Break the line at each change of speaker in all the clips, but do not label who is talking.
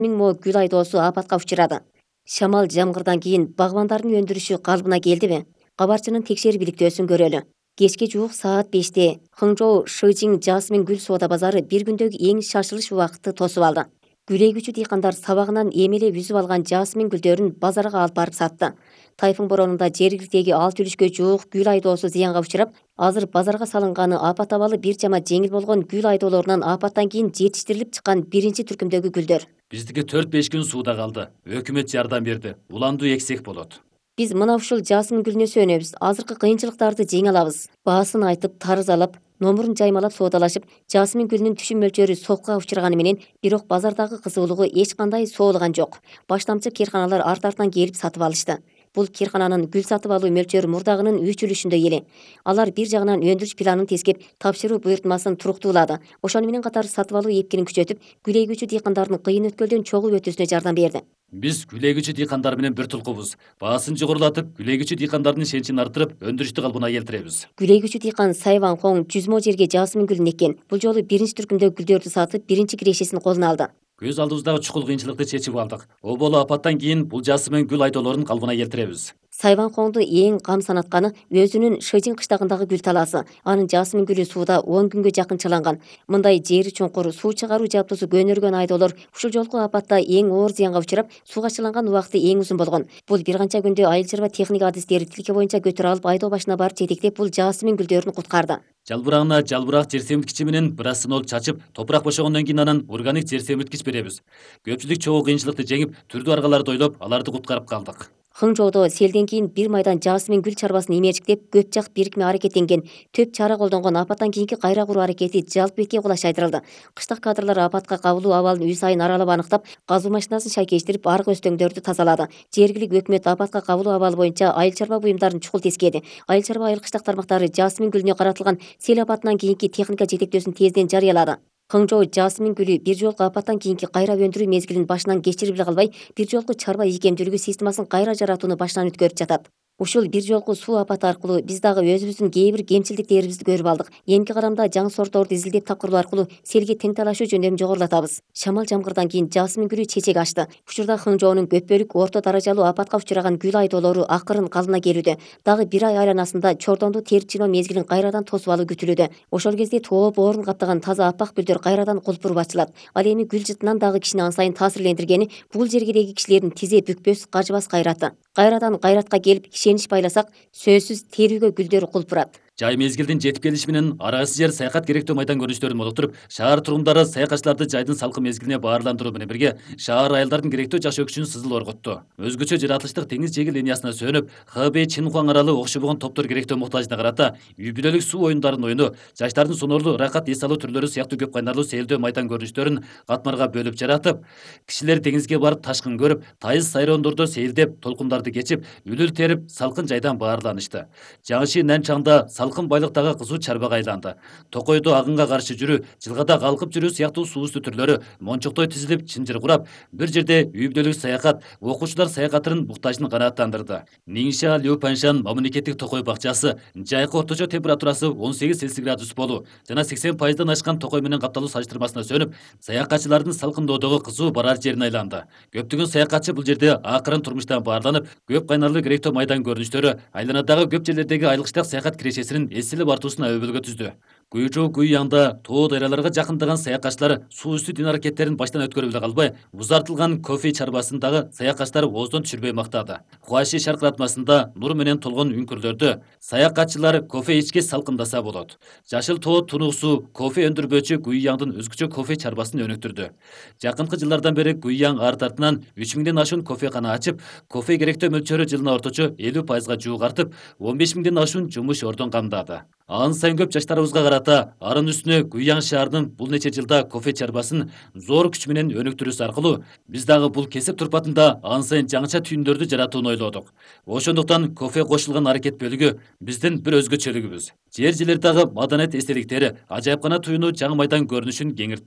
Миң мо гүл айдоосу апатка учурады. Шамал жамгырдан кийин багбандардын өндүрүшү калыбына келдиби? Кабарчынын текшерип иликтөөсүн көрөлү. Кечки жуук саат 5-те Хыңжоу Шыжиң Жасмин гүл соода базары бир күндөгү эң шашылыш убакытты тосуп алды. Гүл эгүүчү дыйкандар сабагынан эмелеп үзүп алган жасмин гүлдөрүн базарга алып барып сатты. Тайфун боронунда жергиликтеги 6 үлүшкө жуук гүл айдоосу зыянга учурап, азыр базарга салынганы апат абалы бир жама жеңил болгон гүл айдоолорунан апаттан кийин жетиштирилип чыккан биринчи түркүмдөгү гүлдөр.
Биздики 4-5 күн сууда калды. Өкмөт жардам берди. Уланду эксек болот.
Биз мына ушул жасмин гүлүнө сүйөнөбүз. Азыркы кыйынчылыктарды жеңе алабыз. Баасын айтып, тарызалап, номурун жаймалап соодалашып, жасмин гүлүнүн түшүм мөлчөрү сокка учурганы менен, бирок базардагы кызуулугу эч кандай соолуган жок. Баштамчы кирканалар арт-артынан келип сатып алышты. Бул киркананын гүл сатып алуу мөлчөрү мурдагынын 3 үлүшүндөй эле. Алар бир жагынан өндүрүш планын тескеп, тапшыруу буйртмасын туруктуулады. Ошону менен катар сатып алуу эпкинин күчөтүп, гүл эгүүчү дыйкандардын кыйын өткөлдөн чогуу өтүүсүнө жардам берди.
Биз гүл эгүүчү дыйкандар менен бир тулкубуз. Баасын жогорулатып, гүл эгүүчү дыйкандардын ишеничин арттырып, өндүрүштү калыбына келтиребиз.
Гүл эгүүчү дыйкан Сайван Хоң 100 мо жерге жасмин гүлүн эккен. Бул жолу биринчи түркүмдөгү гүлдөрдү сатып, биринчи кирешесин колуна алды.
Көз алдыбыздагы чукул кыйынчылыкты чечип алдык. Оболу апаттан кийин бул жасмин гүл айдоолорун калыбына келтиребиз.
Сайван Хоңду эң кам санатканы өзүнүн Шыжиң кыштагындагы гүл талаасы. Анын жасмин гүлү сууда 10 күнгө жакын чыланган. Мындай жери чуңкур суу чыгаруу жабдуусу көнөргөн айдоолор ушул жолку апатта эң оор зыянга учурап, сууга чыланган убакыты эң узун болгон. Бул бир канча күндө айыл чарба техника адистери тилке боюнча көтөрө алып айдоо башына барып жетектеп, бул жасмин гүлдөрүн куткарды.
Жалбырагына жалбырак жер семирткичи менен бир аз сынолуп чачып, топурак бошогондон кийин анан органик жер семирткич беребиз. Көпчүлүк чогуу кыйынчылыкты жеңип, түрдүү аргаларды ойлоп, аларды куткарып калдык.
Хыңжоодо селден кийин бир майдан жасмин гүл чарбасын имерчиктеп, көп жак бирикме аракеттенген, төп чара колдонгон апаттан кийинки кайра куруу аракети жалп бетке кулаш айдырылды. Кыштак кадрлар апатка кабылуу абалын үй сайын аралап аныктап, казуу машинасын шайкештирип, аркы өстөңдөрдү тазалады. Жергилик өкмөт апатка кабылуу абалы боюнча айыл чарба буюмдарын чукул тескеди. Айыл чарба айыл кыштак тармактары жасмин гүлүнө каратылган сел апатынан кийинки техника жетектөөсүн тезден жарыялады. Хыңжоо жасмин гүлү бир жолку апаттан кийинки кайра өндүрүү мезгилин башынан кечирип эле калбай, бир жолку чарба ийкемдүүлүгү системасын кайра жаратууну баштан өткөрүп жатат. Ушул бир жолку суу апаты аркылуу биз дагы өзүбүздүн кээ бир кемчилдиктерибизди көрүп алдык. Эмки кадамда жаңы сортторду изилдеп тапкыруу аркылуу селге тең талашуу жөндөмүн жогорулатабыз. Шамал жамгырдан кийин жасмин гүлү чечек ачты. Учурда Хыңжоонун көппөлүк орто даражалуу апатка учураган гүл айдоолору акырын калыбына келүүдө. Дагы бир ай айланасында чордонду терип жиноо мезгилин кайрадан тосуп алуу күтүлүүдө. Ошол кезде тооп орун каптаган таза аппак гүлдөр кайрадан кулпуруп ачылат. Ал эми гүл жытынан дагы кишини ан сайын таасирлендиргени бул жергедеги кишилердин тизе бүкпөс, кажыбас кайраты. Кайрадан кайратка келип ишенич байласак, сөзсүз терүүгө гүлдөр кулпурат.
Жай мезгилдин жетип келиши менен араксыз жер саякат керектүү майдан көрүнүштөрүн молоктуруп, шаар тургундары саякатчыларды жайдын салкын мезгилине баарландыруу менен бирге шаар айылдардын керектүү жашоо күчүн сызыл оргутту. Өзгөчө жаратылыштык теңиз жээги линиясына сүйөнүп, Хэбэй Чинхуаң аралы окшобогон топтор керектүү муктажына карата үй бүлөлүк суу оюндарын ойноо, жаштардын соноорлуу ырахат эс алуу түрлөрү сыяктуу көп кайнарлуу сейилдөө майдан көрүнүштөрүн катмарга бөлүп жаратып, кишилер деңизге барып ташкын көрүп, тайыз сайрондордо сейилдеп, толкундарды кечип, үлүл терип, салкын жайдан баарланышты. Жагышы нән чаңда салкын байлыктагы кызуу чарбага айланды. Токойдо агынга каршы жүрүү, жылгада калкып жүрүү сыяктуу суу үстү түрлөрү мончоктой тизилип, чынжыр курап, бир жерде үй бүлөлүк саякат, окуучулар саякатынын муктажын канааттандырды. Нingxia Liupanshan мамлекеттик токой бакчасы жайкы орточо температурасы 18 Цельсий градус болуу жана 80%дан ашкан токой менен капталуу салыштырмасына сөнүп, саякатчылардын салкындоодогу кызуу барар жерине айланды. Көптөгөн саякатчы бул жерде акырын турмуштан баарланып, көп кайнарлуу керектүү майдан көрүнүштөрү айланадагы көп жерлердеги айылкыштак саякат кирешесинин эсилип артуусуна өбөлгө түздү. Гуйжоу Гуйяңда тоо дайраларга жакындаган саякатчылар суу үстү дин аракеттерин баштан өткөрүп эле калбай, узартылган кофе чарбасындагы саякатчылар ооздон түшүрбөй мактады. Хуаши шаркыратмасында нур менен толгон үңкүрлөрдө саякатчылар кофе ичкеч салкындаса болот. Жашыл тоо тунуксу кофе өндүрбөөчү Гуйяңдын өзгөчө кофе чарбасын өнүктүрдү. Жакынкы жылдардан бери Гуйяң арт артынан 3000ден ашуун кофекана ачып, кофе керектөө мөлчөрү жылына орточо 50%га жуук артып, 15000ден ашуун жумуш ордун камдады. Ан сайын көп жаштарыбызга карата арын үстүнө Гуйяң шаарынын бул нече жылда кофе чарбасын зор күч менен өнүктүрүүсү аркылуу биз дагы бул кесип турпатында ан сайын жаңыча түйүндөрдү жаратууну ойлодук. Ошондуктан кофе кошулган аракет бөлүгү биздин бир өзгөчөлүгүбүз. Жер жилердагы маданият эстеликтери ажайыпкана туюну жаңы майдан көрүнүшүн кеңиртти.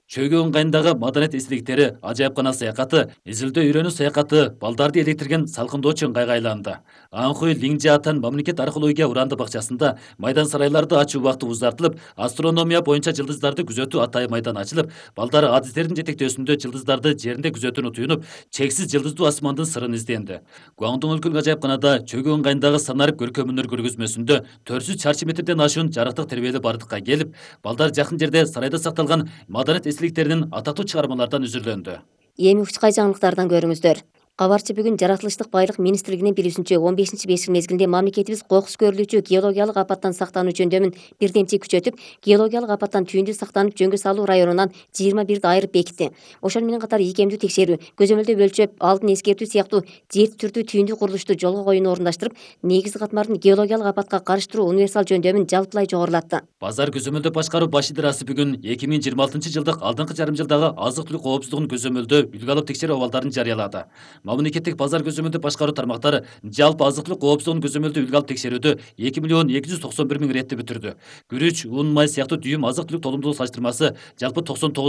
Чөгө ыңгайындагы маданият эстеликтери, ажайыпкана саякаты, изилдөө үйрөнүү саякаты балдарды электирген салкындоочу ыңгайга айланды. Анхуй Лиңжаатан мамлекет археология уранды бакчасында майдан сарайларды ачуу убакыты узартылып, астрономия боюнча жылдыздарды күзөтүү атайын майдан ачылып, балдар адистердин жетектөөсүндө жылдыздарды жеринде күзөтүүнү туюнуп, чексиз жылдыздуу асмандын сырын изденди. Гуаңдун өлкөлүк ажайыпканада чөгө ыңгайындагы санарип көркөм өнөр көргөзмөсүндө 400 чарчы метрден ашуун жарыктык тербелүү бардыкка келип, балдар жакын жерде сарайда сакталган маданият эстеликтеринин атактуу чыгармалардан үзүрлөндү.
Эми учкай жаңылыктардан көрүңүздөр. Кабарчы бүгүн жаратылыштык байлык министрлигинин билүүсүнчө 15-5 мезгилинде мамлекетибиз кокус көрүлүүчү геологиялык апаттан сактануу жөндөмүн бирдемчи күчөтүп, геологиялык апаттан түйүндү сактанып жөнгө салуу районунан 21 айырып бекитти. Ошону менен катар ийкемдүү текшерүү, көзөмөлдөө өлчөп, алдын эскертүү сыяктуу жети түрдүү түйүндү курулушту жолго коюуну орундаштырып, негизги катмардын геологиялык апатка карыштыруу универсал жөндөмүн жалпылай жогорулатты.
Базар көзөмөлдөө башкаруу баш идарасы бүгүн 2026 жылдык алдыңкы жарым жылдагы азык түлүк коопсуздугун көзөмөлдөө үлгү алып текшерүү абалдарын жарыялады. Мамлекеттик базар көзөмөлдөө башкаруу тармактары жалпы азык түлүк коопсуздугун көзөмөлдөө үлгү алып текшерүүдө 2.291.000 ретти бүтүрдү. Күрүч, un, май сыяктуу дүйүм азык түлүк толумдуулук салыштырмасы жалпы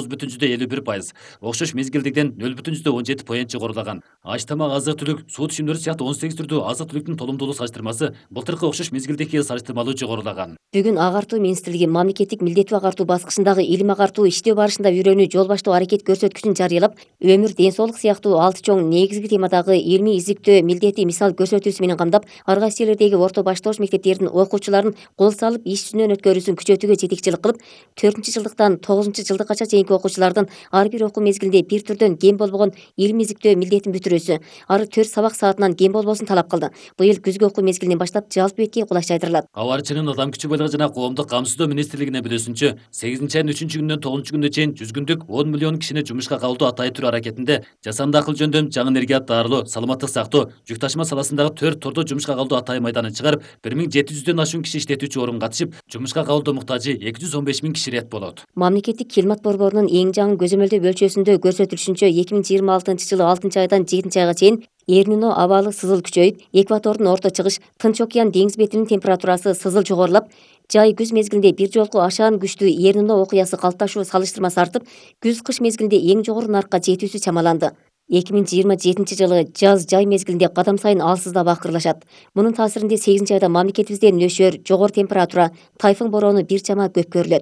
99,51%, окшош мезгилдегиден 0,17% жогорулаган. Аш тамак азык түлүк, суу түшүмдөрү сыяктуу 18 түрдүү азык түлүктүн толумдуулук салыштырмасы былтыркы окшош мезгилдеги салыштырмалуу жогорулаган.
Бүгүн агартуу министрлиги мамлекеттик милдеттүү агартуу баскычындагы илим агартуу иштөө барышында үйрөнүү жол баштоо аракет көрсөткүчүн жарыялап, өмүр, ден соолук сыяктуу 6 чоң негизги темадагы илимий изиктөө милдети мисал көрсөтүүсү менен камдап, ар кайсы жерлердеги орто баштоош мектептердин окуучуларын кол салып иш жүзүнөн өткөрүүсүн күчөтүүгө жетекчилик кылып, 4-жылдыктан 9-жылдыккача чейинки окуучулардын ар бир окуу мезгилинде бир түрдөн кем болбогон илим изиктөө милдетин бүтүрүүсү, ары 4 сабак саатынан кем болбосун талап кылды. Быйыл күзгү окуу мезгилинен баштап жалпы бетке кулаш жайдырылат.
Кабарчынын адам күчү байлыгы жана коомдук камсыздоо министрлигинин билүүсүнчө, 8-айдын 3-күнүнөн 9-күнүнө чейин 100 күндүк 10 миллион кишини жумушка кабылдоо атайын түрү аракетинде жасанды акыл жөндөм, жаңы энергия дарылоо, саламаттык сактоо, жүк ташыма саласындагы 4 тордо жумушка кабылдоо атайын майданын чыгарып, 1700дөн ашуун киши иштетүүчү орун катышып, жумушка кабылдоо муктажы 215.000 киши рет болот.
Мамлекеттик килмат борборунун эң жаңы көзөмөлдөө бөлчөсүндө көрсөтүлүшүнчө 2026-жылы 6-айдан 7-айга чейин Эрнино абалы сызыл күчөйүп, экватордун орто чыгыш, Тынч океан деңиз бетинин температурасы сызыл жогорулап, жай күз мезгилинде бир жолку ашаан күчтүү Эрнино окуясы калыпташуу салыштырмасы артып, күз-кыш мезгилинде эң жогору наркка жетүүсү чамаланды. 2027-жылы жаз-жай мезгилинде кадам сайын алсыздап акырылышат. Мунун таасиринде 8-айда мамлекетибизде нөшөр, жогору температура, тайфун бороону бир чама көп көрүлөт.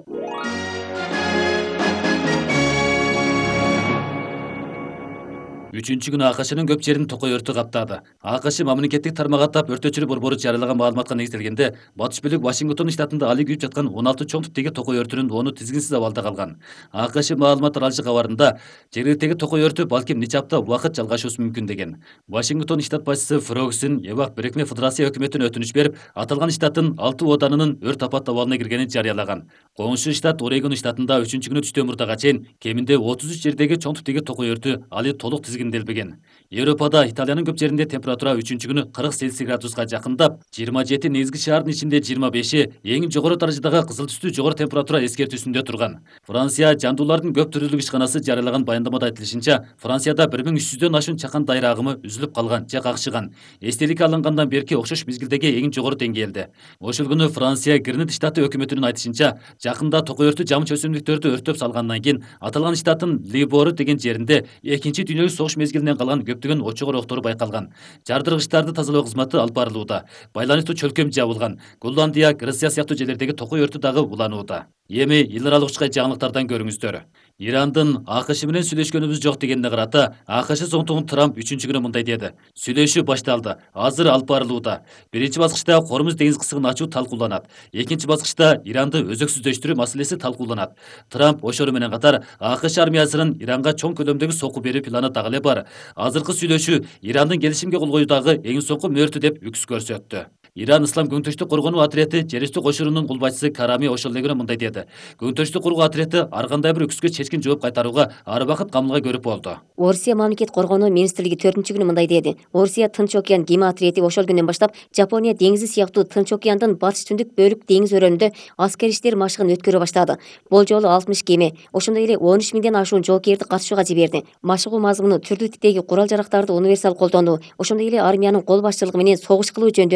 3-күнү АКШнын көп жерин токой өртү каптады. АКШ мамлекеттик тармак аттап өртөөчүлөр борбору жарыялаган маалыматка негизделгенде, батыш бөлүк Вашингтон штатында али күйүп жаткан 16 чоң типтеги токой өртүнүн оны тизгинсиз абалда калган. АКШ маалымат таралышы кабарында жергиликтеги токой өртү балким нече апта убакыт жалгашуусу мүмкүн деген. Вашингтон штат башчысы Фрогсин Эбак Бирикме Федерация өкмөтүнө өтүнүч берип, аталган штаттын 6 оданынын өрт апат абалына киргенин жарыялаган. Коңшу штат Орегон штатында 3-күнү түштө мурдага чейин кеминде 33 жердеги чоң типтеги токой өртү али толук тизгинделбеген. Европада Италиянын көп жеринде температура 3-күнү 40 Цельсий градуска жакындап, 27 негизги шаардын ичинде 25-и эң жогору даражадагы кызыл түстүү жогору температура эскертүүсүндө турган. Франция жандуулардын көп түрлүүлүк ишканасы жарыялаган баяндамада айтылышынча, Францияда 1300дөн ашуун чакан дайыр агымы үзүлүп калган же какшыган. Эстеликке алынгандан берки окшош мезгилдеги эң жогору деңгээлде. Ошол күнү Франция Гринит штаты өкмөтүнүн айтышынча, жакында токой өртү жамыч өсүмдүктөрдү өрттөп салгандан кийин аталган штаттын Либору деген жеринде экинчи дүйнөлүк согуш мезгилинен калган көптөгөн очогор октору байкалган. Жардыргычтарды тазалоо кызматы алып барылууда. Байланыштуу чөлкөм жабылган. Голландия, Греция сыяктуу жерлердеги токой өртү дагы уланууда. Эми эл аралык учкай жаңылыктардан көрүңүздөр. Ирандын АКШ менен сүйлөшкөнүбүз жок дегенине карата, АКШ соңтугун Трамп 3-күнү мындай деди. Сүйлөшүү башталды. Азыр алып барылууда. Биринчи баскычта Кормуз деңиз кысыгын ачуу талкууланат. Экинчи баскычта Иранды өзөксүздөштүрүү маселеси талкууланат. Трамп ошону менен катар АКШ армиясынын Иранга чоң көлөмдөгү сокку берүү планы дагы эле бар. Азыркы сүйлөшүү Ирандын келишимге кол коюудагы эң соңку мөөртү деп үкс көрсөттү. Иран Ислам көңтөштүк коргонуу отряды Жерестүү кошунунун кулбачысы Карами ошол эле күнү мындай деди. Көңтөштүк кургоо отряды ар кандай бир үкүскө чечкин жооп кайтарууга ар убакыт камылга көрүп болду.
Орусия мамлекет коргонуу министрлиги 4-күнү мындай деди. Орусия Тынч океан кеме отряды ошол күндөн баштап Жапония деңизи сыяктуу Тынч океандын батыш түндүк бөлүк деңиз өрөөнүндө аскер иштер машыгын өткөрө баштады. Бул жолу 60 кеме, ошондой эле 13.000ден ашуун жоокерди катышууга жиберди. Машыгуу мазмуну түрдүү типтеги курал жарактарды универсал колдонуу, ошондой эле армиянын кол башчылыгы менен согуш кылуу жөндөмүн текшерүү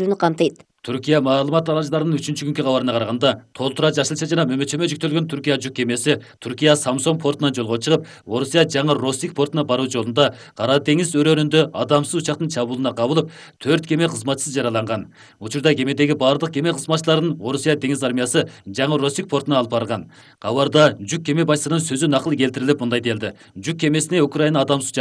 берүүнү камтыйт.
Түркия маалымат алажыларынын 3-күнкү кабарына караганда, толтура жашылча жана мөмөчөмө жүктөлгөн Түркия жүк кемеси Түркия Самсон портунан жолго чыгып, Орусия жаңы Ростик портуна баруу жолунда Кара деңиз өрөөнүндө адамсыз учактын чабуулуна кабылып, 4 кеме кызматчысы жараланган. Учурда кемедеги бардык кеме кызматчыларын Орусия деңиз армиясы жаңы Ростик портуна алып барган. Кабарда жүк кеме башчысынын сөзү накыл келтирилип, мындай делди: жүк кемесине Украина адамсыз